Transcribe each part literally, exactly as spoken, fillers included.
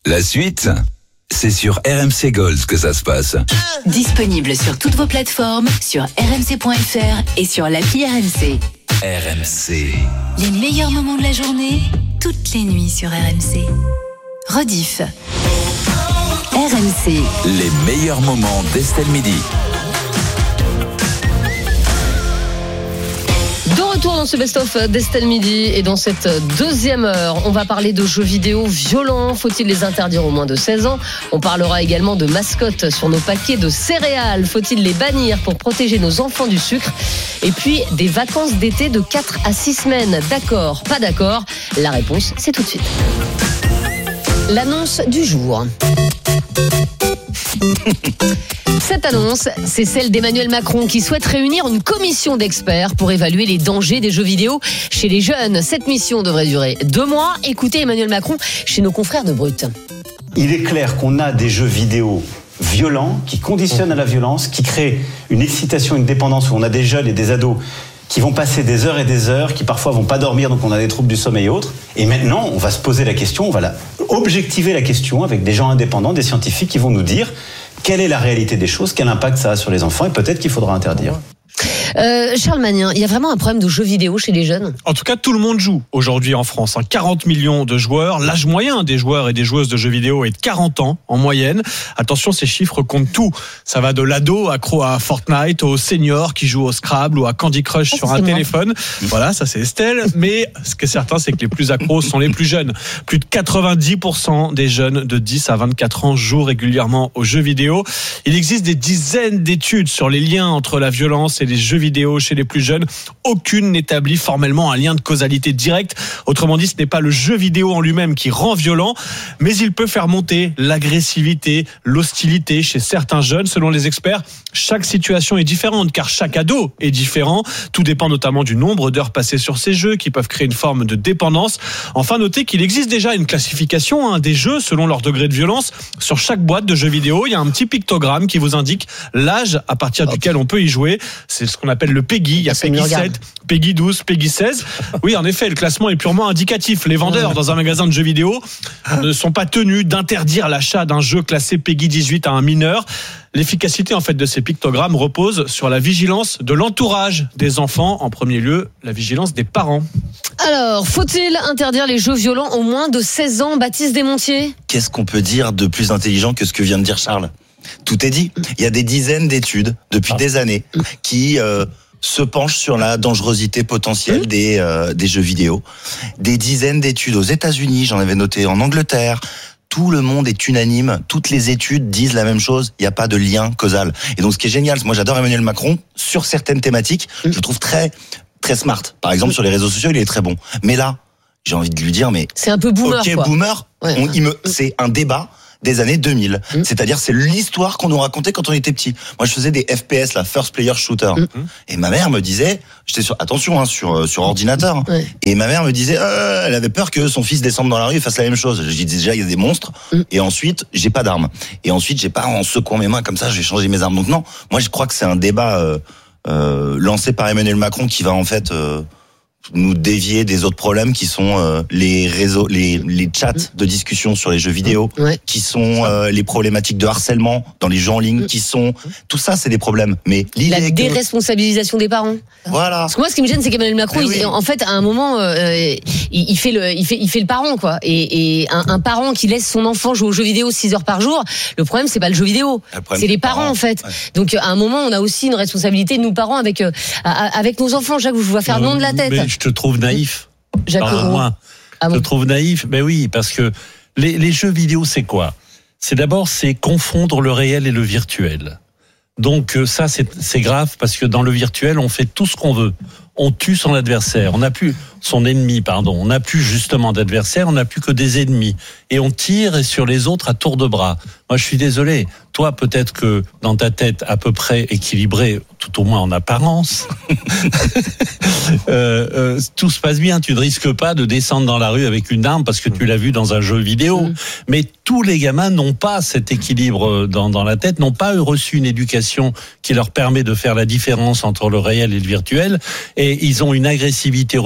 La suite, c'est sur R M C Gold que ça se passe. Disponible sur toutes vos plateformes, sur r m c point f r et sur l'appli R M C. R M C. Les meilleurs moments de la journée, toutes les nuits sur R M C. Rediff. R M C. Les meilleurs moments d'Estelle Midi. De retour dans ce best-of d'Estelle Midi et dans cette deuxième heure, on va parler de jeux vidéo violents. Faut-il les interdire aux moins de seize ans ? On parlera également de mascottes sur nos paquets de céréales. Faut-il les bannir pour protéger nos enfants du sucre ? Et puis des vacances d'été de quatre à six semaines. D'accord, pas d'accord ? La réponse, c'est tout de suite. L'annonce du jour. Cette annonce, c'est celle d'Emmanuel Macron qui souhaite réunir une commission d'experts pour évaluer les dangers des jeux vidéo chez les jeunes. Cette mission devrait durer deux mois. Écoutez Emmanuel Macron chez nos confrères de Brut. Il est clair qu'on a des jeux vidéo violents qui conditionnent à la violence, qui créent une excitation, une dépendance, où on a des jeunes et des ados qui vont passer des heures et des heures, qui parfois vont pas dormir, donc on a des troubles du sommeil et autres. Et maintenant, on va se poser la question, on va la, objectiver la question avec des gens indépendants, des scientifiques qui vont nous dire quelle est la réalité des choses, quel impact ça a sur les enfants, et peut-être qu'il faudra interdire. Euh, Charles Magnin, il y a vraiment un problème de jeux vidéo chez les jeunes ? En tout cas, tout le monde joue aujourd'hui en France. Hein. quarante millions de joueurs. L'âge moyen des joueurs et des joueuses de jeux vidéo est de quarante ans en moyenne. Attention, ces chiffres comptent tout. Ça va de l'ado accro à Fortnite au senior qui joue au Scrabble ou à Candy Crush ah, sur un téléphone. Moi. Voilà, ça c'est Estelle. Mais ce qui est certain, c'est que les plus accros sont les plus jeunes. Plus de quatre-vingt-dix pour cent des jeunes de dix à vingt-quatre ans jouent régulièrement aux jeux vidéo. Il existe des dizaines d'études sur les liens entre la violence et les jeux vidéo chez les plus jeunes. Aucune n'établit formellement un lien de causalité directe. Autrement dit, ce n'est pas le jeu vidéo en lui-même qui rend violent, mais il peut faire monter l'agressivité, l'hostilité chez certains jeunes. Selon les experts, chaque situation est différente car chaque ado est différent. Tout dépend notamment du nombre d'heures passées sur ces jeux qui peuvent créer une forme de dépendance. Enfin, notez qu'il existe déjà une classification hein, des jeux selon leur degré de violence. Sur chaque boîte de jeux vidéo, il y a un petit pictogramme qui vous indique l'âge à partir duquel on peut y jouer. C'est ce qu'on appelle le PEGI. Il y a PEGI sept, PEGI douze, PEGI seize. Oui, en effet, le classement est purement indicatif. Les vendeurs dans un magasin de jeux vidéo ne sont pas tenus d'interdire l'achat d'un jeu classé PEGI dix-huit à un mineur. L'efficacité en fait de ces pictogrammes repose sur la vigilance de l'entourage des enfants, en premier lieu la vigilance des parents. Alors, faut-il interdire les jeux violents aux moins de seize ans, Baptiste Desmontiers ? Qu'est-ce qu'on peut dire de plus intelligent que ce que vient de dire Charles ? Tout est dit. Il y a des dizaines d'études depuis des années qui euh, se penchent sur la dangerosité potentielle des euh, des jeux vidéo. Des dizaines d'études aux États-Unis, j'en avais noté en Angleterre. Tout le monde est unanime. Toutes les études disent la même chose. Il n'y a pas de lien causal. Et donc, ce qui est génial, moi, j'adore Emmanuel Macron sur certaines thématiques. Je le trouve très très smart. Par exemple, sur les réseaux sociaux, il est très bon. Mais là, j'ai envie de lui dire, mais c'est un peu boomer. Ok, quoi. boomer. Ouais. On, il me, c'est un débat des années deux mille. Mmh. C'est-à-dire, c'est l'histoire qu'on nous racontait quand on était petit. Moi, je faisais des F P S, la First Player Shooter. Mmh. Et ma mère me disait, j'étais sur, attention, hein, sur, sur ordinateur. Hein, ouais. Et ma mère me disait, euh, elle avait peur que son fils descende dans la rue et fasse la même chose. Je dis déjà, il y a des monstres. Mmh. Et ensuite, j'ai pas d'armes. Et ensuite, j'ai pas, en secouant mes mains comme ça, je vais changer mes armes. Donc non, moi, je crois que c'est un débat, euh, euh, lancé par Emmanuel Macron qui va, en fait, euh, nous dévier des autres problèmes qui sont euh, les réseaux, les, les chats de discussion sur les jeux vidéo, ouais. qui sont euh, les problématiques de harcèlement dans les jeux en ligne, qui sont tout ça, c'est des problèmes. Mais l'idée la déresponsabilisation que... des parents. Voilà. Parce que moi, ce qui me gêne, c'est qu'Emmanuel Macron, oui. il, en fait, à un moment, euh, il, il fait le, il fait, il fait le parent, quoi. Et, et un, un parent qui laisse son enfant jouer aux jeux vidéo six heures par jour, le problème, c'est pas le jeu vidéo, le c'est les parents, parents, en fait. Ouais. Donc, à un moment, on a aussi une responsabilité, nous parents, avec euh, avec nos enfants. Jacques, je vous vois faire le nom de la tête. Mais je te trouve naïf. Jacques, moi, ah bon. Je te trouve naïf. Ben oui, parce que les, les jeux vidéo, c'est quoi ? C'est d'abord, c'est confondre le réel et le virtuel. Donc ça, c'est, c'est grave parce que dans le virtuel, on fait tout ce qu'on veut. On tue son adversaire. On n'a plus son ennemi, pardon. On n'a plus justement d'adversaire. On n'a plus que des ennemis. Et on tire sur les autres à tour de bras. Moi, je suis désolé. Toi, peut-être que dans ta tête à peu près équilibrée, tout au moins en apparence, euh, euh, tout se passe bien. Tu ne risques pas de descendre dans la rue avec une arme parce que tu l'as vu dans un jeu vidéo. Mmh. Mais tous les gamins n'ont pas cet équilibre dans, dans la tête, n'ont pas reçu une éducation qui leur permet de faire la différence entre le réel et le virtuel. Et ils ont une agressivité refoulée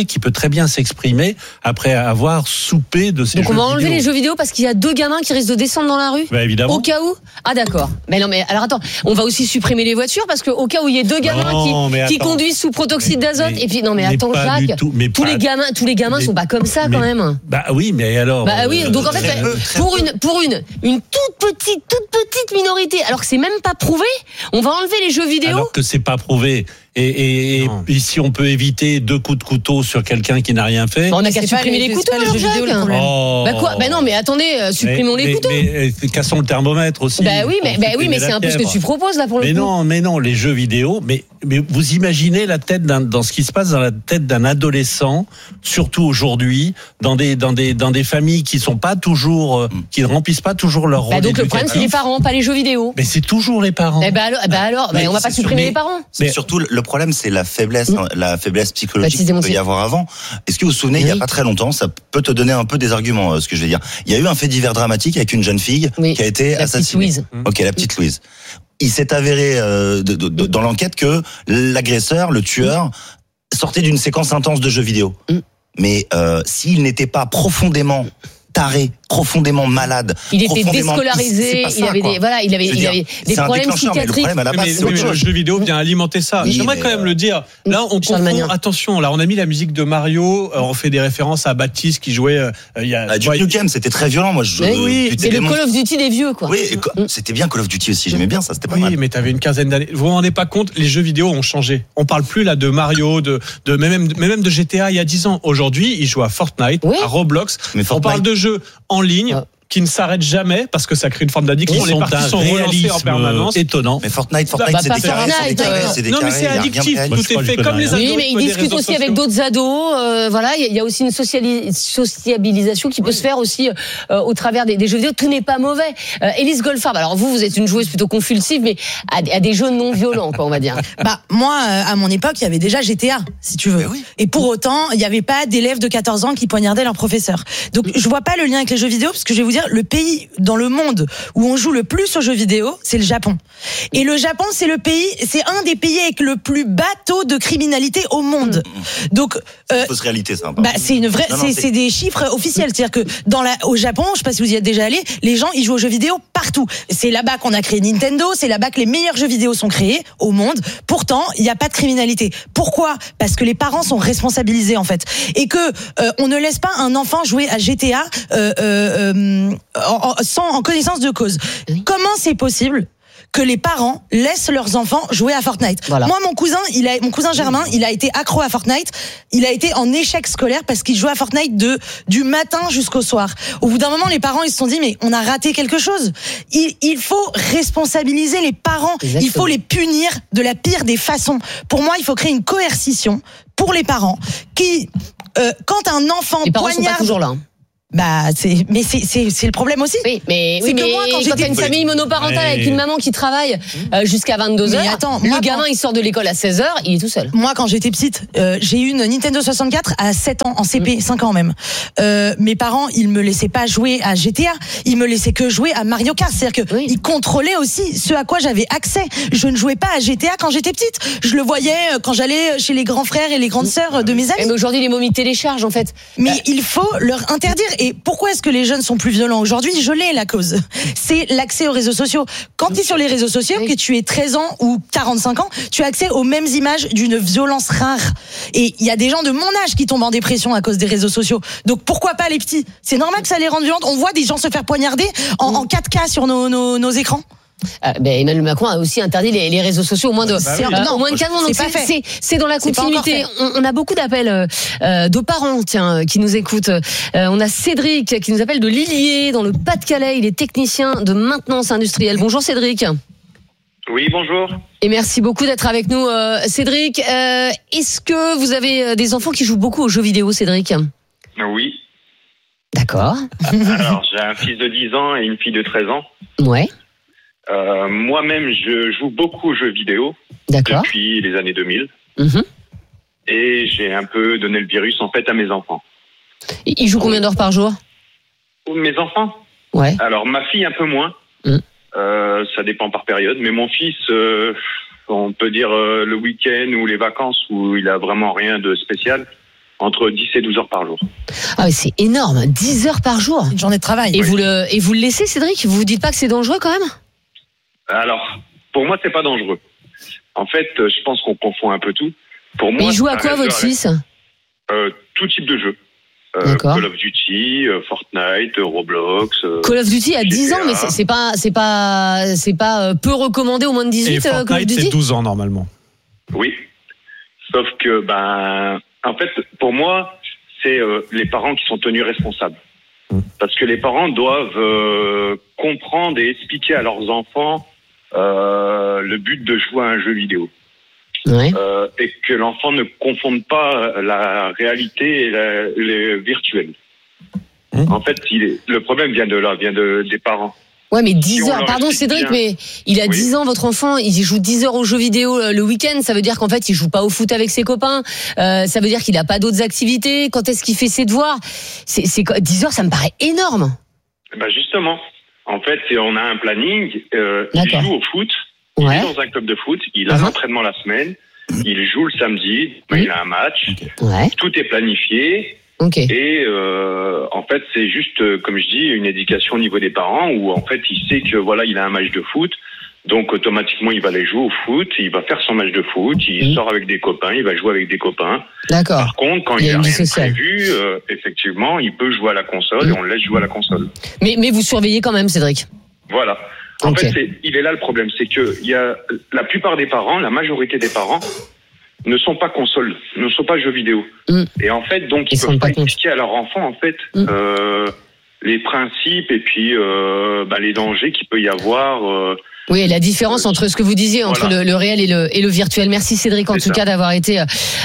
qui peut très bien s'exprimer après avoir soupé de ces Donc jeux on va enlever vidéo. les jeux vidéo parce qu'il y a deux gamins qui risquent de descendre dans la rue. Bah, évidemment. Au cas où. Ah d'accord. Mais non mais alors attends, on va aussi supprimer les voitures parce que au cas où il y ait deux gamins Non, mais qui, qui attends. conduisent sous protoxyde d'azote Mais- et puis non mais mais attends pas du Jacques, tout, mais tous pas- les gamins, tous les gamins mais- sont pas comme ça quand mais- même. Bah oui, mais alors. Bah oui, euh, donc en fait, très bah, peu, très pour peu. une, pour une, une toute petite, toute petite minorité, alors que c'est même pas prouvé, on va enlever les jeux vidéo. Alors que c'est pas prouvé. Et, et, et, Non. et si on peut éviter deux coups de couteau sur quelqu'un qui n'a rien fait. Bah, on a Mais qu'à c'est pas supprimer les- les c'est couteaux, pas les alors, jeux vidéo, le Jacques. problème. Oh. Bah quoi Bah non, mais attendez, euh, supprimons mais, les mais- couteaux. Mais, mais, cassons le thermomètre aussi. Bah oui, mais, Pour bah oui, mais supprimer c'est la un peu ce que fièvre. tu proposes là pour le Mais coup. non, mais non, les jeux vidéo. Mais, mais vous imaginez la tête d'un, dans ce qui se passe dans la tête d'un adolescent, surtout aujourd'hui, dans des, dans des, dans des familles qui sont pas toujours, euh, qui ne remplissent pas toujours leur rôle. Bah donc le problème c'est les éducatif. parents, pas les jeux vidéo. Mais c'est toujours les parents. Eh bah alors, bah alors bah Mais on va pas c'est supprimer sur- les parents. C'est Mais- surtout le problème, c'est la faiblesse, hein, la faiblesse psychologique Baptiste qu'il peut Desmontiers. y avoir avant. Est-ce que vous vous souvenez, il y a Oui. pas très longtemps, ça peut te donner un peu des arguments, euh, ce que je vais dire. Il y a eu un fait divers dramatique avec une jeune fille Oui. qui a été La petite assassinée. Louise. Ok, la petite Louise. Il s'est avéré euh, de- de- de- dans l'enquête que l'agresseur, le tueur, sortait d'une séquence intense de jeux vidéo. Mm. Mais euh, s'il n'était pas profondément taré, profondément malade, Il était profondément- déscolarisé, c'est pas il ça, avait quoi. des voilà, il avait Je veux il dire, avait des c'est un problèmes déclencheur, mais le psychiatriques. problème à la Oui, base, mais, c'est oui, autre mais le chose. jeu vidéo vient alimenter ça. Oui, J'aimerais mais, quand même euh, le dire. Là, on Charles confond. Magnin. Attention, là, on a mis la musique de Mario. euh, On fait des références à Baptiste qui jouait. euh, Il y a. Ah, du ouais, Nukem, c'était très violent. Moi, je. Mais oui, tu C'est t'es le démon- Call of Duty des vieux quoi. Oui, et co- c'était bien Call of Duty aussi. J'aimais bien ça. C'était pas Oui, mal. mais t'avais une quinzaine d'années. Vous vous rendez pas compte, les jeux vidéo ont changé. On parle plus là de Mario, de, de mais même, mais même de G T A il y a dix ans. Aujourd'hui, ils jouent à Fortnite, Oui. à Roblox. Mais On Fortnite- parle de jeux en ligne Ah. qui ne s'arrêtent jamais parce que ça crée une forme d'addiction. Ils Les sont parties un sont relancées en réalisme permanence. étonnant. Mais Fortnite, Fortnite, Bah, c'est pas des carrés, c'est des Fortnite, carrés, euh. c'est des Non, mais carrés, c'est il y a rien de addictif. réel. Moi, je Tout est crois que fait je connais comme les rien. ados. Oui, mais ils des discutent réseaux aussi avec sociaux. d'autres ados. euh, voilà, il y, a- il y a aussi une sociali- sociabilisation qui peut se faire aussi euh, au travers des, des jeux vidéo. Tout n'est pas mauvais. Euh, Élise Goldfarb, alors vous, vous êtes une joueuse plutôt compulsive, mais à, à des jeux non violents, quoi, on va dire. Bah moi, euh, à mon époque, il y avait déjà G T A, si tu veux. Mais oui. Et pour autant, il n'y avait pas d'élèves de quatorze ans qui poignardaient leur professeur. Donc je vois pas le lien avec les jeux vidéo, parce que je vais vous dire, le pays dans le monde où on joue le plus aux jeux vidéo, c'est le Japon. Et le Japon, c'est le pays, c'est un des pays avec le plus bas taux de criminalité au monde. Donc euh, C'est une fausse réalité, ça. bah, c'est une vraie, Non, non, c'est, c'est- c'est des chiffres officiels. C'est-à-dire que dans la, au Japon, je sais pas si vous y êtes déjà allé, les gens ils jouent aux jeux vidéo partout. C'est là-bas qu'on a créé Nintendo, c'est là-bas que les meilleurs jeux vidéo sont créés au monde. Pourtant, il n'y a pas de criminalité. Pourquoi ? Parce que les parents sont responsabilisés en fait, et que euh, on ne laisse pas un enfant jouer à G T A euh, euh, euh, en, en- sans en connaissance de cause. Oui. Comment c'est possible que les parents laissent leurs enfants jouer à Fortnite? Voilà. Moi, mon cousin, il a, mon cousin Germain, il a été accro à Fortnite. Il a été en échec scolaire parce qu'il jouait à Fortnite de du matin jusqu'au soir. Au bout d'un moment, les parents ils se sont dit mais on a raté quelque chose. Il, il faut responsabiliser les parents. Exactement. Il faut les punir de la pire des façons. Pour moi, il faut créer une coercition pour les parents qui, euh, quand un enfant Les parents sont pas poignarde, toujours là. hein. bah c'est, mais c'est c'est c'est le problème aussi. Oui, mais, C'est oui, que mais moi, quand quand j'étais t'as une petite- famille monoparentale Ouais. avec une maman qui travaille euh, jusqu'à vingt-deux heures, Mais attends, le moi, gamin quand- il sort de l'école à seize heures, il est tout seul. Moi, quand j'étais petite, euh, j'ai eu une Nintendo soixante-quatre à sept ans, en C P, cinq ans même. Euh, mes parents, ils me laissaient pas jouer à G T A, ils me laissaient que jouer à Mario Kart. C'est-à-dire que Oui. ils contrôlaient aussi ce à quoi j'avais accès. Je ne jouais pas à G T A quand j'étais petite. Je le voyais euh, quand j'allais chez les grands frères et les grandes sœurs de mes Et amis. mais aujourd'hui, les momies téléchargent en fait. Mais Euh, il faut leur interdire. Et pourquoi est-ce que les jeunes sont plus violents aujourd'hui ? Je l'ai, la cause. C'est l'accès aux réseaux sociaux. Quand tu es sur les réseaux sociaux, Oui. que tu aies treize ans ou quarante-cinq ans, tu as accès aux mêmes images d'une violence rare. Et il y a des gens de mon âge qui tombent en dépression à cause des réseaux sociaux. Donc pourquoi pas les petits ? C'est normal que ça les rende violentes. On voit des gens se faire poignarder en, en quatre K sur nos, nos, nos écrans. Euh, ben Emmanuel Macron a aussi interdit les, les réseaux sociaux au moins de, Bah oui. euh, Non, au moins de quatre ans. Donc c'est pas c'est, fait. c'est, c'est dans la C'est pas encore continuité. fait. On, on a beaucoup d'appels euh, euh, de parents, tiens, qui nous écoutent. Euh, on a Cédric qui nous appelle de Lilliers dans le Pas-de-Calais. Il est technicien de maintenance industrielle. Bonjour Cédric. Oui, bonjour. Et merci beaucoup d'être avec nous, euh, Cédric. Euh, est-ce que vous avez euh, des enfants qui jouent beaucoup aux jeux vidéo, Cédric ? Oui. D'accord. Alors, j'ai un fils de dix ans et une fille de treize ans. Ouais. Euh, moi-même, je joue beaucoup aux jeux vidéo D'accord. depuis les années deux mille. Mhm. Et j'ai un peu donné le virus, en fait, à mes enfants. Il joue combien d'heures par jour ? Mes enfants Ouais. Alors, ma fille, un peu moins. Mm. Euh, ça dépend par période. Mais mon fils, euh, on peut dire euh, le week-end ou les vacances où il a vraiment rien de spécial. entre dix et douze heures par jour. Ah oui, c'est énorme, dix heures par jour. Une journée de travail. Et Oui. vous le et vous le laissez, Cédric? Vous vous dites pas que c'est dangereux quand même? Alors, pour moi, c'est pas dangereux. En fait, euh, je pense qu'on confond un peu tout. Pour moi, Mais il joue à ça quoi reste votre de- fils? euh, Tout type de jeu. Euh, D'accord. Call of Duty, euh, Fortnite, euh, Roblox. euh, Call of Duty à dix G T A. ans, mais c'est c'est pas c'est pas c'est pas euh, peu recommandé au moins de Et dix-huit euh, Call of Fortnite, c'est Duty? douze ans normalement. Oui. Sauf que, ben, en fait, pour moi, c'est euh, les parents qui sont tenus responsables. Mmh. Parce que les parents doivent euh, comprendre et expliquer à leurs enfants euh, le but de jouer à un jeu vidéo. Ouais. Euh, et que l'enfant ne confonde pas la réalité et la, le virtuel. Mmh. En fait, il est, le problème vient de là, vient de, des parents. Ouais, mais dix Si on heures. leur Pardon, explique Cédric, bien. mais il a Oui. dix ans, votre enfant, il joue dix heures aux jeux vidéo euh, le week-end. Ça veut dire qu'en fait, il joue pas au foot avec ses copains. Euh, ça veut dire qu'il a pas d'autres activités. Quand est-ce qu'il fait ses devoirs? C'est, c'est quoi- dix heures, ça me paraît énorme. Ben justement, en fait, c'est- on a un planning. Euh, il D'accord. joue au foot. Il Ouais. est dans un club de foot. Il a Uh-huh. l'entraînement la semaine. Il joue le samedi. Ben, Mhm. il a un match. Ouais. Tout est planifié. Ok. Et euh, en fait, c'est juste, euh, comme je dis, une éducation au niveau des parents où en fait, il sait que voilà, il a un match de foot. Donc automatiquement, il va aller jouer au foot. Il va faire son match de foot. Il Mhm. sort avec des copains. Il va jouer avec des copains. D'accord. Par contre, quand Il il y a n'y a une vie rien de sociale. prévu, euh, effectivement, il peut jouer à la console Mhm. et on le laisse jouer à la console. Mais mais vous surveillez quand même, Cédric. Voilà. En Ok. fait, c'est, il est là le problème, c'est que il y a la plupart des parents, la majorité des parents, ne sont pas consoles, ne sont pas jeux vidéo. Mm. Et en fait, donc Ils ils se peuvent rendent pas pas compte. expliquer à leur enfant en fait Mm. euh, les principes et puis euh, bah, les dangers qu'il peut y avoir. Euh, Oui, et la différence entre ce que vous disiez entre Voilà. le, le réel et le, et le virtuel. Merci Cédric en C'est tout ça. cas d'avoir été euh,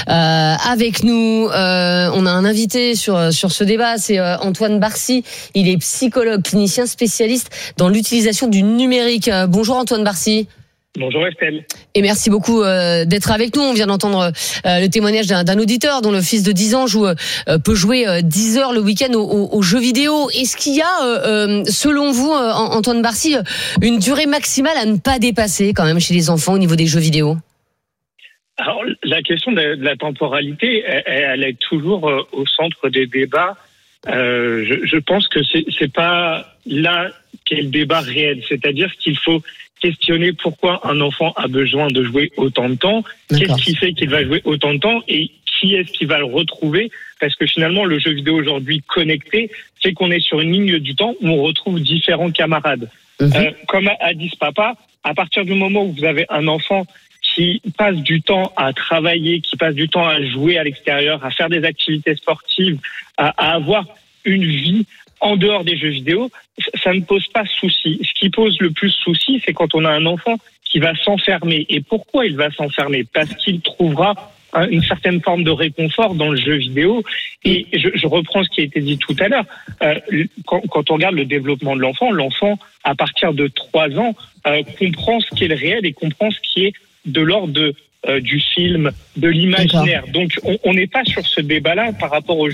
avec nous. Euh, on a un invité sur sur ce débat, c'est euh, Antoine Barcy. Il est psychologue clinicien spécialiste dans l'utilisation du numérique. Euh, bonjour Antoine Barcy. Bonjour Estelle. Et merci beaucoup euh, d'être avec nous. On vient d'entendre euh, le témoignage d'un, d'un auditeur dont le fils de dix ans joue, euh, peut jouer euh, dix heures le week-end aux, aux, aux jeux vidéo. Est-ce qu'il y a, euh, euh, selon vous, euh, Antoine Barcy, une durée maximale à ne pas dépasser quand même chez les enfants au niveau des jeux vidéo? Alors la question de, de la temporalité, elle, elle est toujours euh, au centre des débats. Euh, je, je pense que c'est, c'est pas là qu'est le débat réel. C'est-à-dire qu'il faut questionner pourquoi un enfant a besoin de jouer autant de temps, D'accord. qu'est-ce qui fait qu'il va jouer autant de temps et qui est-ce qui va le retrouver, parce que finalement le jeu vidéo aujourd'hui connecté, c'est qu'on est sur une ligne du temps où on retrouve différents camarades. Mhm. Euh, comme a, a dit ce papa, à partir du moment où vous avez un enfant qui passe du temps à travailler, qui passe du temps à jouer à l'extérieur, à faire des activités sportives, à, à avoir une vie en dehors des jeux vidéo, ça ne pose pas souci. Ce qui pose le plus souci, c'est quand on a un enfant qui va s'enfermer. Et pourquoi il va s'enfermer? Parce qu'il trouvera une certaine forme de réconfort dans le jeu vidéo. Et je, je reprends ce qui a été dit tout à l'heure. Euh, quand, quand on regarde le développement de l'enfant, l'enfant, à partir de trois ans, euh, comprend ce qui est le réel et comprend ce qui est de l'ordre de, euh, du film, de l'imaginaire. Donc, on n'est pas sur ce débat-là par rapport au jeu.